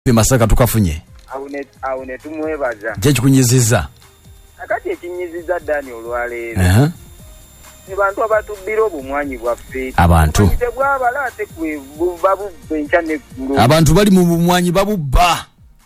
Masaka tukafunye. Aune tumwebaza. Jechi kunyiziza. Akati ekinyiziza Dani olwaleero. Ni bantu abatubira obumwanyi bwaffe. Abantu. Tebwabalate kwe babubbe nchane gulu. Abantu bali mu bumwanyi babubba.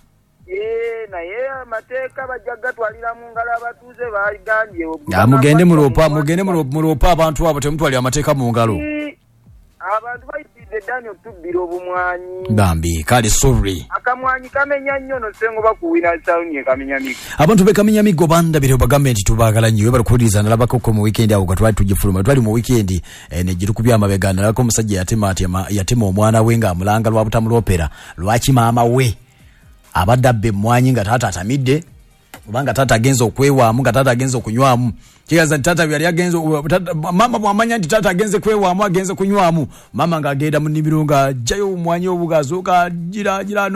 Naye amateeka bajjaga twalira mu ngalo abatuuze bagambye ya mugende mulopa abantu abo temutwali amateeka mu ngalo. Abantu bayitidde Dani okutubira obumwanyi. Bambi kale sorry. Akamwanyi kamenya nnyo no sengo bakuwina sound kamenya migo. Abantu bekamenya migo banda biro bagament tubagala nnyo balikuliriza nalabako mu weekend awo gatwali tujifuluma twali mu weekend ne jiru kubya mabegana nalako musajja yatema omwana we nga amulanga lwa butamulopera lwaki maama we abadabbe mwanyi nga tata atamidde ubanga tata agenzo kwewaamu nga tata agenzo kunywamu kiyaza tata byali agenzo mama mwamanya ndi tata agenze kwewaamu agenze kunywamu mama nga agenda mu nibirunga jayo mwanyi obugazoka gira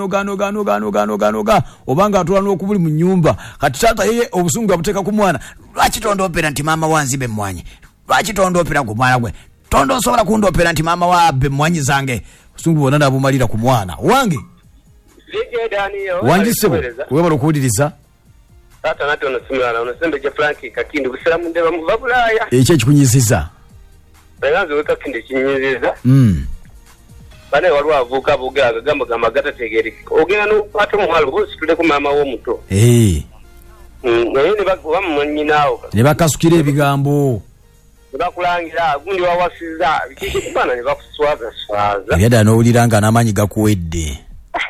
noga obanga atula n'okubuli mu nyumba kati tata yeye obusungu abuteka ku mwana lwaki tondopera nti mama wanzibe mwanyi lwaki tondopera ku mwana gwe tondo sobola kundopera nti mama wabbe mwanyi zange busungu bona nabumalira ku mwana wange wangi sebo webalo kuwuliriza tata natono simulana onosembe je Frank kakindi busiramu ndeba mu babulaya ekyo kikunyiziza bayanze weka kindi kinyiziza bane walwa avuka buga gamba gamba gatategeri ogena no pato mwalo bose tule ku mama wo muto naye ne bagwa munnyinawo ne bakasukira ebigambo bakulangira gundi wawasiza bikikubana ne bakuswaza yada no uliranga namanyi gakuwedde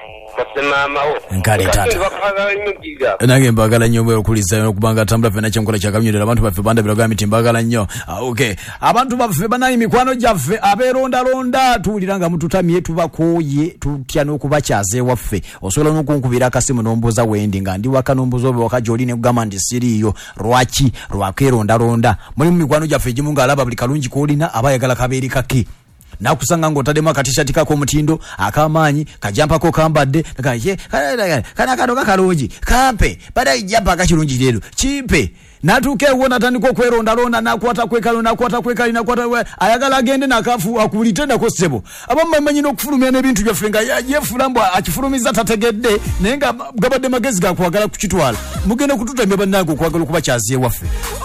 nkale tata nange mbagala nnyo mwe okuliza okubanga tambula fena kyenkola kyakamnyolera abantu baffe banda biraga miti mbagala nnyo okay abantu baffe banayi mikwano gyaffe aberonda tuwuliranga mututamye tubakoye tutya n'okubakyaze waffe osobola n'okunkubira akasimu n'ombuuza wendi nga ndi waka n'ombuuza obe wakajoli ne kugamba ndi siriiyo lwaki lwakeronda muli mu mikwano gyaffe egimu ng'alaba buli kalungi koolina abayagala kabeeri kake nakusanga ngotadema katishati kako mutindo akamanyi kajampako kambadde kana kadoka kalungi kampe bada ijampa kachirungi lero chimpe natuke wona tandiko kweronda nakwata kwekalo ayagala agende nakafu akulitenda ko sebo abamma manyi no kufulumya nebintu byafenga yefulambo akifulumiza tategedde nenga gabadde magezi gakwagala kukitwala mugende kututamya bannago kwagala kuba kyaziye waffe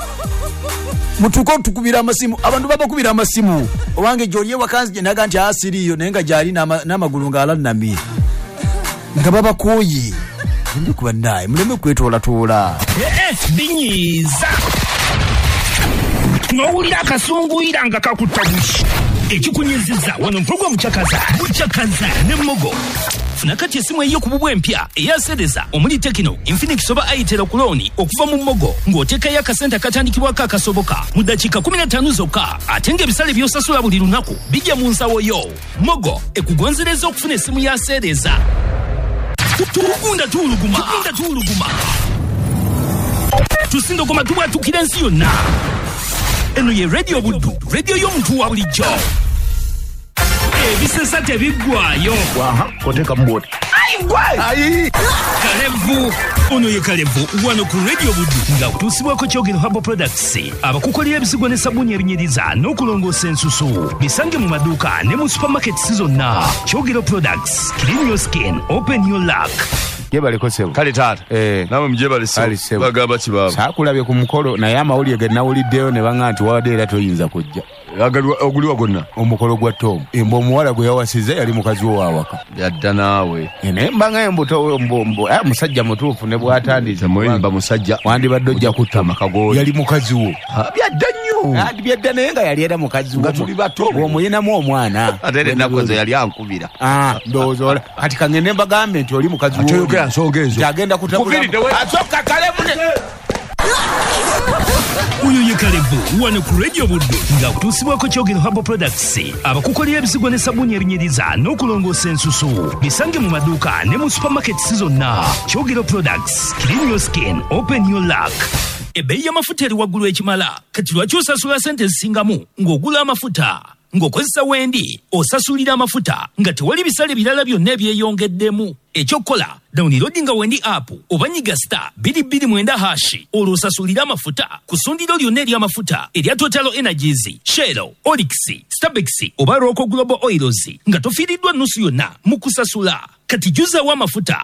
mutuko tukubira amasimu abantu babakubira amasimu owange joliye wakanzi naga nti asiriyo nenga jali namagulu ngala namira ngababa koyi ndikuba naye muleme kwetola binyiza ngawulira akasungu iranga kakutabushi ekikunyiziza wano mvugo muchakaza ne mugo nakati esimu eyo kububwe empya eyasereza omuli Tekino Infinix oba Itel kuloni okuva mu Mogo ng'oteka ya kasenta katandikibwa kasoboka mu dakika 15 zokka atenge bisale byosasula buli lunaku bijja mu nsawo yo Mogo ekugonzereza okufuna esimu ya sereza tukunda tuluguma tusindo koma tuba tukirensi yonna eno ye radio buddu radio y'omuntu wa bulijjo ebisesa tebiggwayo koteka mboti Kalevu ono ye Kalevu wano ku radio buddu nga kutusibwako kyogero Herbal Products abakukolera ebisigo ne sabuni ebinyiriza n'okulongoosa ensusu bisange mu maduuka ne mu supermarkets zonna kyogero Products clean your skin open your luck Jebale sebo kale tata nawe mjebale sebo bagaba kibaba sakulabye ku mukolo naye amawulire ge nawuliddeyo ne banga nti wade era toyinza kujja oguliwa gonna omukolo gwa Tom embo omuwala gwe yawasize yali mukazi wo wawaka yadda naawe ene mbanga embuto mbombo musajja mutuufu ne bwatandiza muyimba musajja wandibadde ojja kutama kagoye yali mukazi wo byadda nnyo byadda naye nga yali era mukazi wo tuli bato omuyinamu omwana ate nakoze yali ankubira ndowooza kati kangende mbagambe nti oli mukazi wo ateyogera nsonga ezo agenda kutabula asooka Kalevu uyu ye Kalevu wano ku radio buddu nga kutusibwako kyogero Herbal Products abakukolera ebisigo ne sabuni ebinyiriza n'okulongoosa ensusu bisange mu maduuka ne mu supermarkets zonna kyogero Products clean your skin open your luck ebbeeyi y'amafuta eri waggulu ekimala kati lwaki osasula sente zisingamu ng'ogula amafuta ng'okozesa wendi osasulira amafuta nga tewali bisale birala byonna ebyeyongeddemu. Ekyokola downloadinga wendi app oba nyiga *229# olwo osasulira amafuta ku ssundiro lyonna ery'amafuta erya Total Energies, Shell, Olix, Starbex oba Roco Global Oils nga tofiiriddwa nnusu yonna mu kusasula. Kati juzawo amafuta